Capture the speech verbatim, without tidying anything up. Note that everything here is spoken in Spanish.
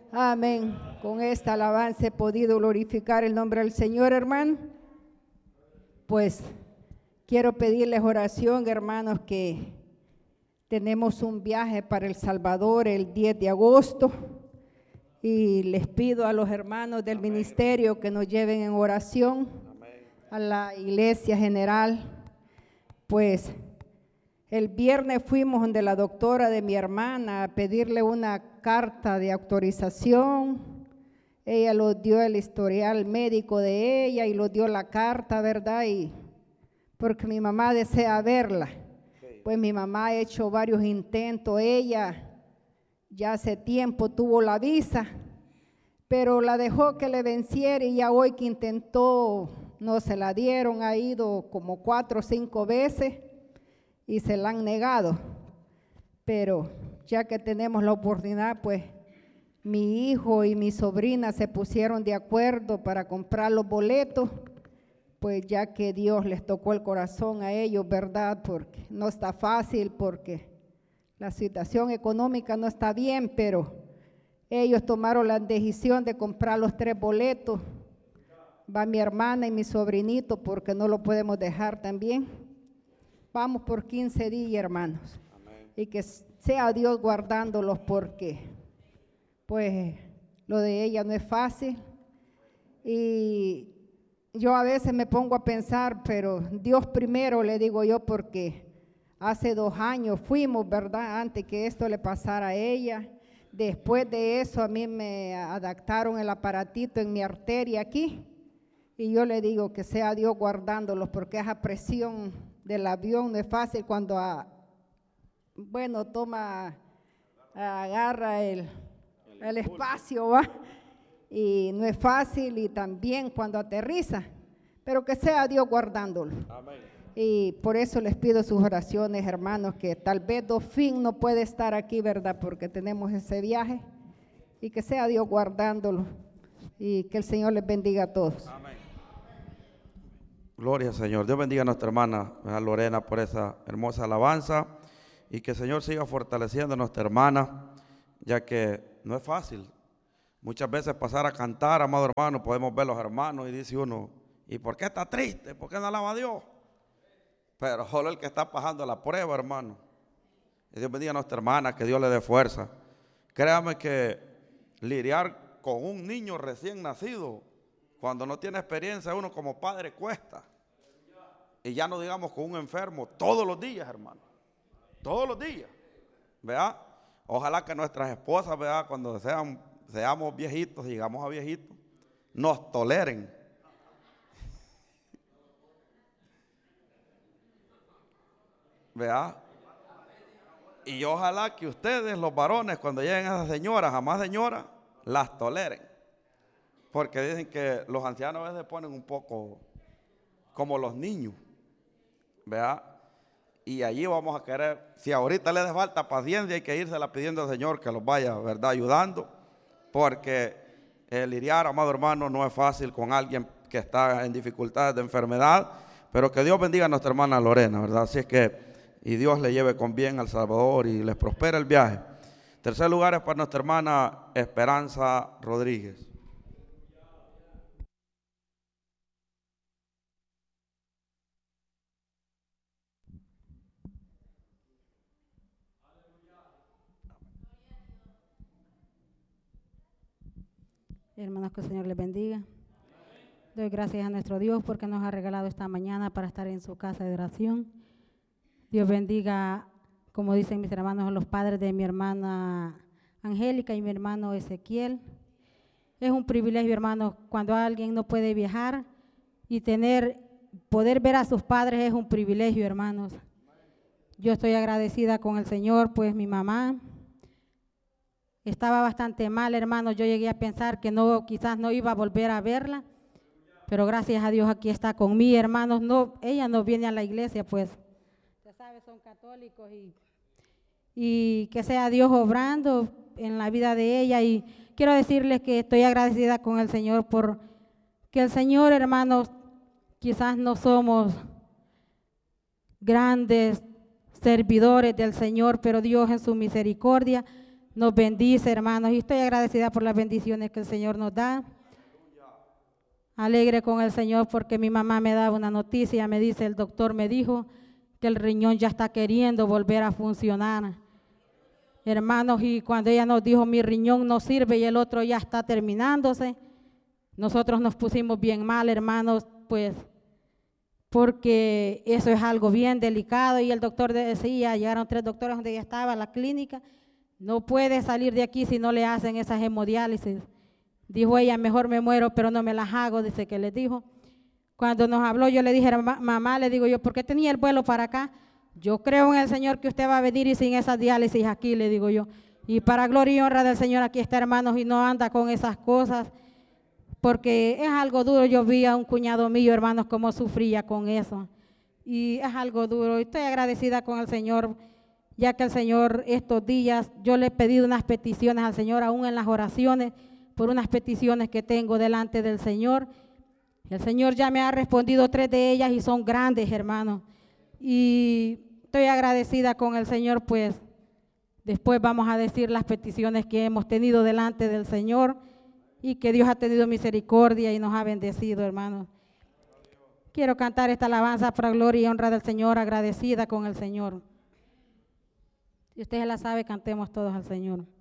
Amén. Con esta alabanza he podido glorificar el nombre del Señor, hermano. Pues quiero pedirles oración, hermanos, que tenemos un viaje para El Salvador el diez de agosto y les pido a los hermanos del Amén. Ministerio que nos lleven en oración Amén. A la iglesia general. Pues el viernes fuimos donde la doctora de mi hermana a pedirle una carta de autorización. Ella lo dio el historial médico de ella y lo dio la carta, ¿verdad? Y porque mi mamá desea verla. Sí. Pues mi mamá ha hecho varios intentos. Ella ya hace tiempo tuvo la visa, pero la dejó que le venciera y ya hoy que intentó no se la dieron. Ha ido como cuatro o cinco veces y se la han negado. Pero ya que tenemos la oportunidad, pues mi hijo y mi sobrina se pusieron de acuerdo para comprar los boletos, pues ya que Dios les tocó el corazón a ellos, ¿verdad? Porque no está fácil, porque la situación económica no está bien, pero ellos tomaron la decisión de comprar los tres boletos. Va mi hermana y mi sobrinito, porque no lo podemos dejar también. Vamos por quince días, hermanos. Amén. Y que sea Dios guardándolos, porque pues lo de ella no es fácil. Y yo a veces me pongo a pensar, pero Dios primero, le digo yo, porque hace dos años fuimos, ¿verdad? Antes que esto le pasara a ella. Después de eso a mí me adaptaron el aparatito en mi arteria aquí. Y yo le digo que sea Dios guardándolos, porque esa presión del avión no es fácil cuando, a, bueno, toma, agarra el, el espacio, ¿va? Y no es fácil, y también cuando aterriza, pero que sea Dios guardándolo. Amén. Y por eso les pido sus oraciones, hermanos, que tal vez Dofín no puede estar aquí, ¿verdad? Porque tenemos ese viaje, y que sea Dios guardándolo, y que el Señor les bendiga a todos. Amén. Gloria al Señor. Dios bendiga a nuestra hermana a Lorena por esa hermosa alabanza, y que el Señor siga fortaleciendo a nuestra hermana, ya que no es fácil. Muchas veces pasar a cantar, amado hermano, podemos ver los hermanos y dice uno, ¿y por qué está triste? ¿Por qué no alaba a Dios? Pero solo el que está pasando la prueba, hermano. Y Dios bendiga a nuestra hermana, que Dios le dé fuerza. Créame que lidiar con un niño recién nacido, cuando no tiene experiencia, uno como padre cuesta. Y ya no digamos con un enfermo todos los días, hermano. Todos los días. ¿Vea? Ojalá que nuestras esposas, ¿vea? Cuando sean, seamos viejitos, llegamos a viejitos, nos toleren. ¿Vea? Y ojalá que ustedes, los varones, cuando lleguen a esas señoras, a más señoras, las toleren. Porque dicen que los ancianos a veces ponen un poco como los niños, ¿verdad? Y allí vamos a querer, si ahorita les falta paciencia, hay que írsela pidiendo al Señor que los vaya, ¿verdad?, ayudando. Porque el lidiar, amado hermano, no es fácil con alguien que está en dificultades de enfermedad, pero que Dios bendiga a nuestra hermana Lorena, ¿verdad? Así es que, y Dios le lleve con bien al Salvador y les prospera el viaje. Tercer lugar es para nuestra hermana Esperanza Rodríguez. Hermanos, que el Señor les bendiga. Doy gracias a nuestro Dios porque nos ha regalado esta mañana para estar en su casa de oración. Dios bendiga, como dicen mis hermanos, los padres de mi hermana Angélica y mi hermano Ezequiel. Es un privilegio, hermanos, cuando alguien no puede viajar y tener, poder ver a sus padres es un privilegio, hermanos. Yo estoy agradecida con el Señor, pues mi mamá estaba bastante mal, hermanos. Yo llegué a pensar que no, quizás no iba a volver a verla, pero gracias a Dios aquí está conmigo, hermanos. No, ella no viene a la iglesia, pues, usted sabe, son católicos, y, y que sea Dios obrando en la vida de ella. Y quiero decirles que estoy agradecida con el Señor por que el Señor, hermanos, quizás no somos grandes servidores del Señor, pero Dios en su misericordia nos bendice, hermanos, y estoy agradecida por las bendiciones que el Señor nos da. Alegre con el Señor porque mi mamá me daba una noticia, me dice, el doctor me dijo que el riñón ya está queriendo volver a funcionar. Hermanos, y cuando ella nos dijo, mi riñón no sirve y el otro ya está terminándose, nosotros nos pusimos bien mal, hermanos, pues, porque eso es algo bien delicado. Y el doctor decía, llegaron tres doctores donde ella estaba, la clínica, no puede salir de aquí si no le hacen esas hemodiálisis. Dijo ella, mejor me muero, pero no me las hago, dice que les dijo. Cuando nos habló, yo le dije, mamá, le digo yo, ¿por qué tenía el vuelo para acá? Yo creo en el Señor que usted va a venir y sin esas diálisis aquí, le digo yo. Y para gloria y honra del Señor, aquí está, hermanos, y no anda con esas cosas, porque es algo duro. Yo vi a un cuñado mío, hermanos, cómo sufría con eso. Y es algo duro. Estoy agradecida con el Señor, ya que el Señor estos días, yo le he pedido unas peticiones al Señor, aún en las oraciones, por unas peticiones que tengo delante del Señor. El Señor ya me ha respondido tres de ellas y son grandes, hermanos. Y estoy agradecida con el Señor, pues después vamos a decir las peticiones que hemos tenido delante del Señor y que Dios ha tenido misericordia y nos ha bendecido, hermanos. Quiero cantar esta alabanza para gloria y honra del Señor, agradecida con el Señor. Si usted la sabe, cantemos todos al Señor.